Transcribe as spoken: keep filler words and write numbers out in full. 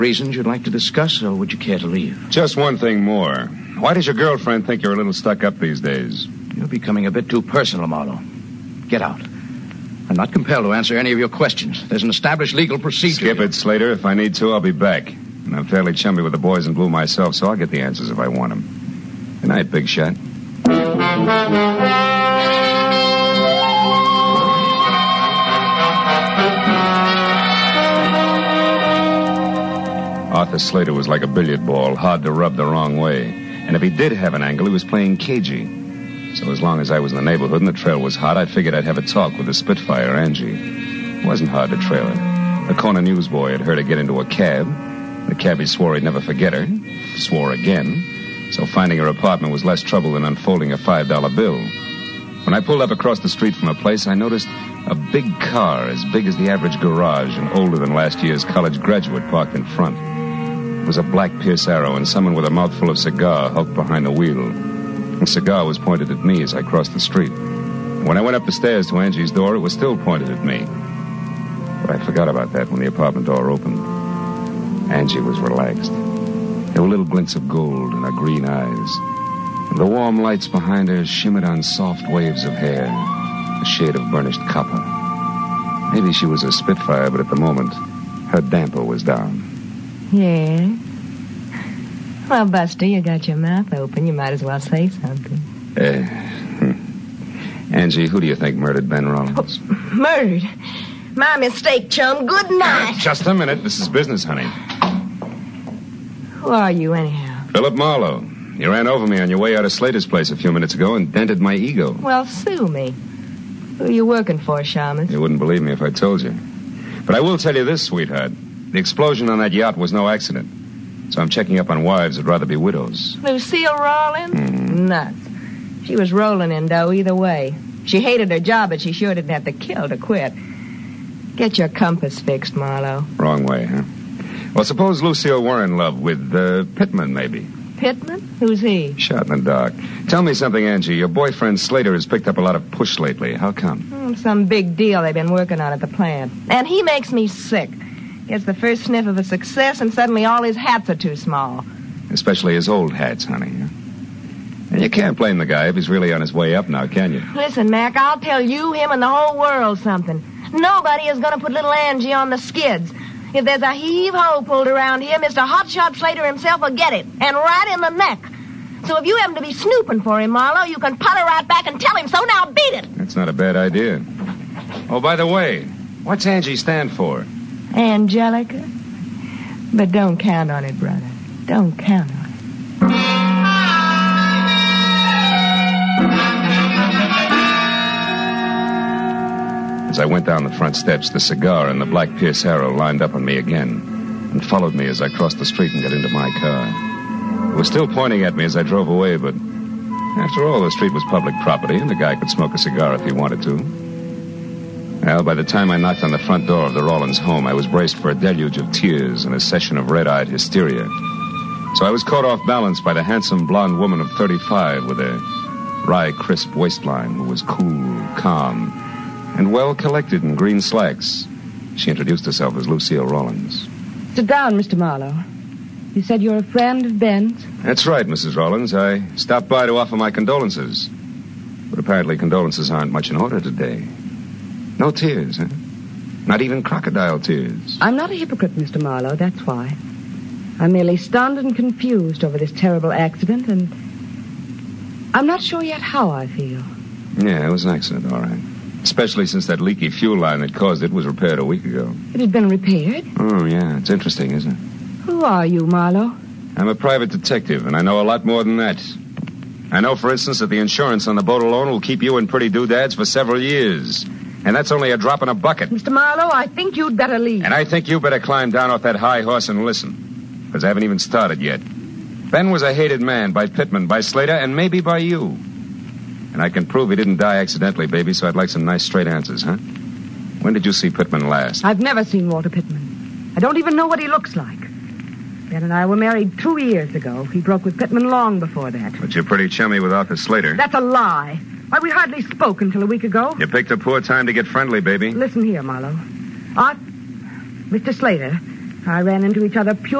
Reasons you'd like to discuss, or would you care to leave? Just one thing more. Why does your girlfriend think you're a little stuck up these days? You're becoming a bit too personal, Marlowe. Get out. I'm not compelled to answer any of your questions. There's an established legal procedure. Skip it, Slater. If I need to, I'll be back. And I'm fairly chummy with the boys in blue myself, so I'll get the answers if I want them. Good night, big shot. Arthur Slater was like a billiard ball, hard to rub the wrong way. And if he did have an angle, he was playing cagey. So as long as I was in the neighborhood and the trail was hot, I figured I'd have a talk with the Spitfire, Angie. It wasn't hard to trail her. The corner newsboy had heard her get into a cab. The cabbie swore he'd never forget her. Swore again. So finding her apartment was less trouble than unfolding a five dollar bill. When I pulled up across the street from her place, I noticed a big car as big as the average garage and older than last year's college graduate parked in front. It was a black Pierce Arrow, and someone with a mouthful of cigar hulked behind the wheel. The cigar was pointed at me as I crossed the street. When I went up the stairs to Angie's door, it was still pointed at me. But I forgot about that when the apartment door opened. Angie was relaxed. There were little glints of gold in her green eyes. And the warm lights behind her shimmered on soft waves of hair, a shade of burnished copper. Maybe she was a Spitfire, but at the moment, her damper was down. Yeah? Well, Buster, you got your mouth open. You might as well say something. Uh, hmm. Angie, who do you think murdered Ben Rollins? Oh, murdered? My mistake, chum. Good night. Just a minute. This is business, honey. Who are you, anyhow? Philip Marlowe. You ran over me on your way out of Slater's place a few minutes ago and dented my ego. Well, sue me. Who are you working for, Shamus? You wouldn't believe me if I told you. But I will tell you this, sweetheart. The explosion on that yacht was no accident. So I'm checking up on wives who'd rather be widows. Lucille Rawlins? Mm. Nuts. She was rolling in dough either way. She hated her job, but she sure didn't have to kill to quit. Get your compass fixed, Marlowe. Wrong way, huh? Well, suppose Lucille were in love with uh, Pittman, maybe. Pittman? Who's he? Shot in the dark. Tell me something, Angie. Your boyfriend Slater has picked up a lot of push lately. How come? Mm, some big deal they've been working on at the plant. And he makes me sick. Gets the first sniff of a success, and suddenly all his hats are too small. Especially his old hats, honey. And you can't blame the guy if he's really on his way up now, can you? Listen, Mac, I'll tell you, him, and the whole world something. Nobody is going to put little Angie on the skids. If there's a heave-ho pulled around here, Mister Hotshot Slater himself will get it, and right in the neck. So if you happen to be snooping for him, Marlowe, you can putter right back and tell him so. Now beat it. That's not a bad idea. Oh, by the way, what's Angie stand for? Angelica? But don't count on it, brother. Don't count on it. As I went down the front steps, the cigar and the black Pierce Arrow lined up on me again and followed me as I crossed the street and got into my car. It was still pointing at me as I drove away, but after all, the street was public property and the guy could smoke a cigar if he wanted to. Well, by the time I knocked on the front door of the Rollins home, I was braced for a deluge of tears and a session of red-eyed hysteria. So I was caught off balance by the handsome blonde woman of thirty-five with a wry, crisp waistline who was cool, calm, and well-collected in green slacks. She introduced herself as Lucille Rollins. Sit down, Mister Marlowe. You said you're a friend of Ben's? That's right, Missus Rollins. I stopped by to offer my condolences. But apparently condolences aren't much in order today. No tears, huh? Not even crocodile tears. I'm not a hypocrite, Mister Marlowe, that's why. I'm merely stunned and confused over this terrible accident, and I'm not sure yet how I feel. Yeah, it was an accident, all right. Especially since that leaky fuel line that caused it was repaired a week ago. It had been repaired? Oh, yeah, it's interesting, isn't it? Who are you, Marlowe? I'm a private detective, and I know a lot more than that. I know, for instance, that the insurance on the boat alone will keep you in pretty doodads for several years. And that's only a drop in a bucket. Mister Marlowe, I think you'd better leave. And I think you better climb down off that high horse and listen. Because I haven't even started yet. Ben was a hated man by Pittman, by Slater, and maybe by you. And I can prove he didn't die accidentally, baby, so I'd like some nice straight answers, huh? When did you see Pittman last? I've never seen Walter Pittman. I don't even know what he looks like. Ben and I were married two years ago. He broke with Pittman long before that. But you're pretty chummy with Arthur Slater. That's a lie. Why, we hardly spoke until a week ago. You picked a poor time to get friendly, baby. Listen here, Marlowe. Art, Mister Slater, I ran into each other pure